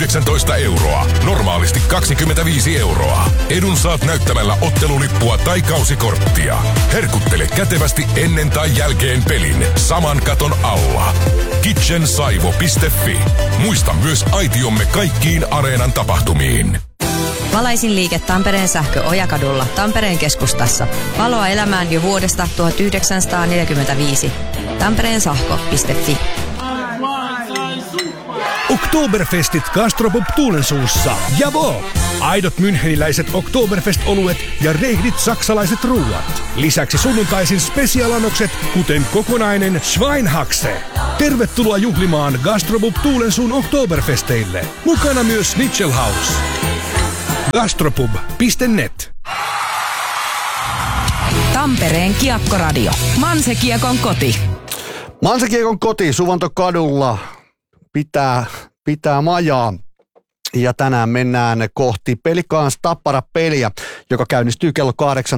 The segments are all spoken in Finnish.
19 €, normaalisti 25 €. Edun saat näyttämällä ottelulippua tai kausikorttia. Herkuttele kätevästi ennen tai jälkeen pelin, saman katon alla. kitchensaivo.fi. Muista myös aitiomme kaikkiin Areenan tapahtumiin. Valaisin liike Tampereen sähkö Ojakadulla Tampereen keskustassa. Valoa elämään jo vuodesta 1945. tampereensahko.fi. Oktoberfestit Gastropub Tuulensuussa. Javo! Aidot müncheniläiset Oktoberfest-oluet ja rehdit saksalaiset ruuat. Lisäksi sunnuntaisin spesialanokset, kuten kokonainen Schweinhaxe. Tervetuloa juhlimaan Gastropub Tuulensuun Oktoberfesteille. Mukana myös Schnitzelhaus. Gastropub.net. Tampereen Kiekkoradio. Mansekiekon koti. Mansekiekon koti Suvantokadulla pitää majaa. Ja tänään mennään kohti Pelikans Tappara-peliä, joka käynnistyy kello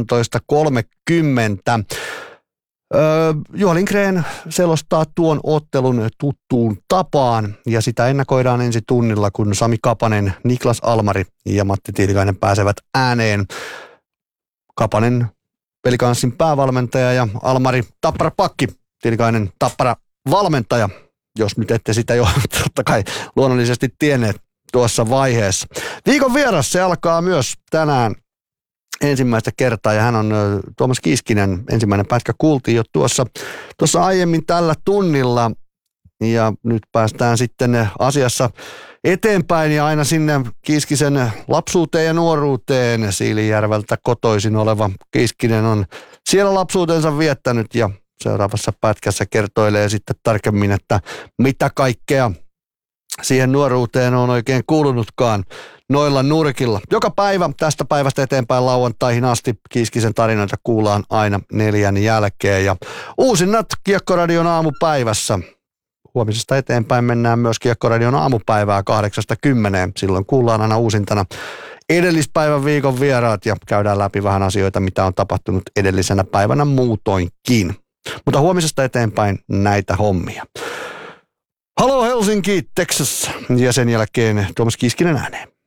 18.30. Juha Lindgren selostaa tuon ottelun tuttuun tapaan ja sitä ennakoidaan ensi tunnilla, kun Sami Kapanen, Niklas Almari ja Matti Tiilikainen pääsevät ääneen. Kapanen Pelikansin päävalmentaja ja Almari Tappara-pakki, Tiilikainen Tappara-valmentaja, jos nyt ette sitä jo totta kai luonnollisesti tienneet tuossa vaiheessa. Viikon vieras se alkaa myös tänään ensimmäistä kertaa ja hän on Tuomas Kiiskinen. Ensimmäinen pätkä kuultiin jo tuossa aiemmin tällä tunnilla ja nyt päästään sitten asiassa eteenpäin ja aina sinne Kiiskisen lapsuuteen ja nuoruuteen. Siilinjärveltä kotoisin oleva Kiiskinen on siellä lapsuutensa viettänyt ja seuraavassa pätkässä kertoilee sitten tarkemmin, että mitä kaikkea siihen nuoruuteen on oikein kuulunutkaan noilla nurkilla. Joka päivä tästä päivästä eteenpäin lauantaihin asti Kiiskisen tarinoita kuullaan aina 4 jälkeen. Ja uusinnat Kiekkoradion aamupäivässä. Huomisesta eteenpäin mennään myös Kiekkoradion aamupäivää 8-10. Silloin kuullaan aina uusintana edellispäivän viikon vieraat ja käydään läpi vähän asioita, mitä on tapahtunut edellisenä päivänä muutoinkin. Mutta huomisesta eteenpäin näitä hommia. Halo Helsinki, Texas ja sen jälkeen Tuomas Kiiskinen ääneen.